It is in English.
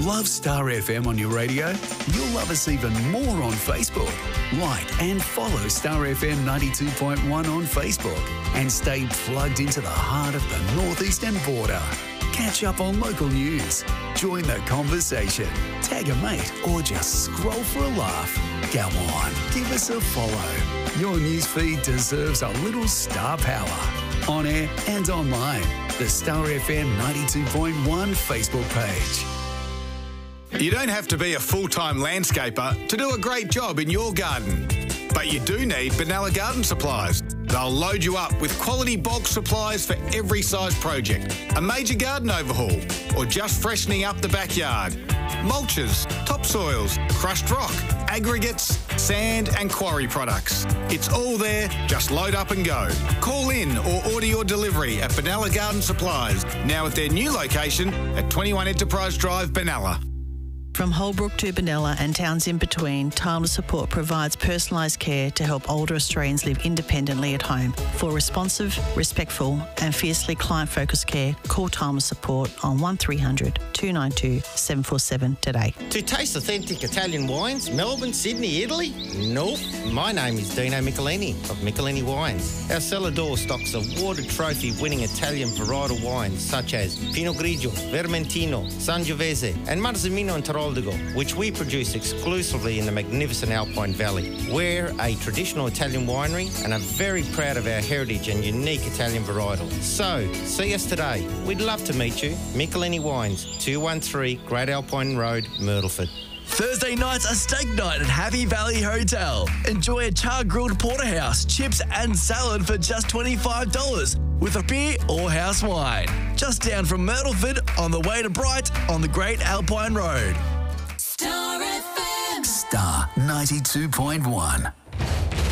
Love Star FM on your radio? You'll love us even more on Facebook. Like and follow Star FM 92.1 on Facebook and stay plugged into the heart of the northeastern border. Catch up on local news, join the conversation, tag a mate, or just scroll for a laugh. Go on, give us a follow. Your newsfeed deserves a little star power. On air and online, the Star FM 92.1 Facebook page. You don't have to be a full-time landscaper to do a great job in your garden. But you do need Benalla Garden Supplies. They'll load you up with quality bulk supplies for every size project, a major garden overhaul, or just freshening up the backyard. Mulches, topsoils, crushed rock, aggregates, sand and quarry products. It's all there, just load up and go. Call in or order your delivery at Benalla Garden Supplies, now at their new location at 21 Enterprise Drive, Benalla. From Holbrook to Benalla and towns in between, Timeless Support provides personalised care to help older Australians live independently at home. For responsive, respectful and fiercely client-focused care, call Timeless Support on 1300 292 747 today. To taste authentic Italian wines, Melbourne, Sydney, Italy? Nope. My name is Dino Michelini of Michelini Wines. Our cellar door stocks awarded trophy-winning Italian varietal wines such as Pinot Grigio, Vermentino, Sangiovese and Marzemino and Taroldigo, which we produce exclusively in the magnificent Alpine Valley. We're a traditional Italian winery and are very proud of our heritage and unique Italian varietal. So, see us today. We'd love to meet you. Michelini Wines, 213 Great Alpine Road, Myrtleford. Thursday night's a steak night at Happy Valley Hotel. Enjoy a char-grilled porterhouse, chips and salad for just $25 with a beer or house wine. Just down from Myrtleford on the way to Bright on the Great Alpine Road. Star FM. Star 92.1.